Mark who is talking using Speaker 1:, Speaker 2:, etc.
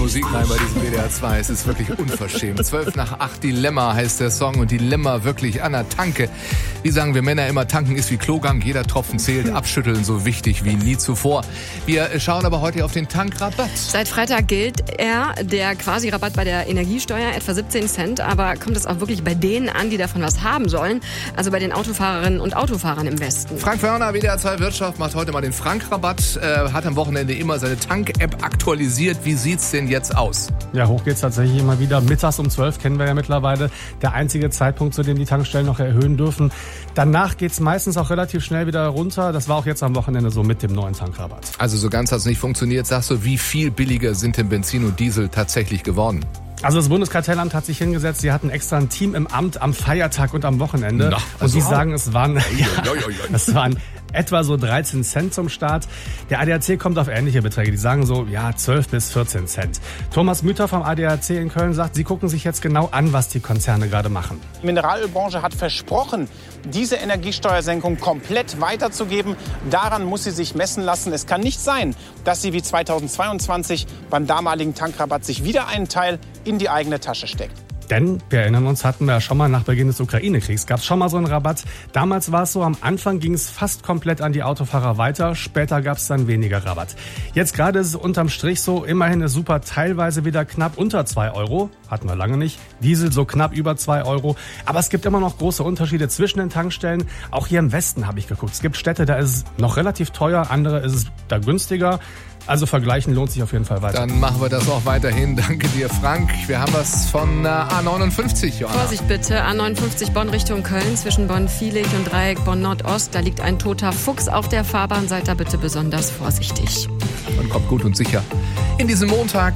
Speaker 1: Musik rein bei diesem WDR 2. Es ist wirklich unverschämt. 7:55, Dilemma heißt der Song und Dilemma wirklich an der Tanke. Wie sagen wir Männer immer, tanken ist wie Klogang, jeder Tropfen zählt, abschütteln so wichtig wie nie zuvor. Wir schauen aber heute auf den Tankrabatt.
Speaker 2: Seit Freitag gilt der Quasi-Rabatt bei der Energiesteuer, etwa 17 Cent. Aber kommt es auch wirklich bei denen an, die davon was haben sollen? Also bei den Autofahrerinnen und Autofahrern im Westen.
Speaker 1: Frank Wörner, WDR 2 Wirtschaft, macht heute mal den Frank-Rabatt, hat am Wochenende immer seine Tank-App aktualisiert. Wie sieht's denn jetzt aus?
Speaker 3: Ja, hoch geht's tatsächlich immer wieder. Mittags um 12 kennen wir ja mittlerweile. Der einzige Zeitpunkt, zu dem die Tankstellen noch erhöhen dürfen. Danach geht's meistens auch relativ schnell wieder runter. Das war auch jetzt am Wochenende so mit dem neuen Tankrabatt.
Speaker 1: Also so ganz hat's nicht funktioniert. Sagst du, wie viel billiger sind denn Benzin und Diesel tatsächlich geworden?
Speaker 3: Also das Bundeskartellamt hat sich hingesetzt, sie hatten extra ein Team im Amt am Feiertag und am Wochenende. Und die sagen, es waren etwa so 13 Cent zum Start. Der ADAC kommt auf ähnliche Beträge. Die sagen so, 12 bis 14 Cent. Thomas Müther vom ADAC in Köln sagt, sie gucken sich jetzt genau an, was die Konzerne gerade machen.
Speaker 4: Die Mineralölbranche hat versprochen, diese Energiesteuersenkung komplett weiterzugeben. Daran muss sie sich messen lassen. Es kann nicht sein, dass sie wie 2022 beim damaligen Tankrabatt sich wieder einen Teil in die eigene Tasche steckt.
Speaker 3: Denn, wir erinnern uns, hatten wir ja schon mal nach Beginn des Ukraine-Kriegs, gab es schon mal so einen Rabatt. Damals war es so, am Anfang ging es fast komplett an die Autofahrer weiter, später gab es dann weniger Rabatt. Jetzt gerade ist es unterm Strich so, immerhin ist Super teilweise wieder knapp unter 2 Euro, hatten wir lange nicht, Diesel so knapp über 2 Euro, aber es gibt immer noch große Unterschiede zwischen den Tankstellen. Auch hier im Westen habe ich geguckt, es gibt Städte, da ist es noch relativ teuer, andere ist es da günstiger. Also vergleichen lohnt sich auf jeden Fall weiter.
Speaker 1: Dann machen wir das auch weiterhin. Danke dir, Frank. Wir haben was von A59, Johanna.
Speaker 2: Vorsicht bitte, A59 Bonn Richtung Köln, zwischen Bonn-Vielig und Dreieck Bonn-Nordost. Da liegt ein toter Fuchs auf der Fahrbahn. Seid da bitte besonders vorsichtig.
Speaker 1: Man kommt gut und sicher in diesen Montag.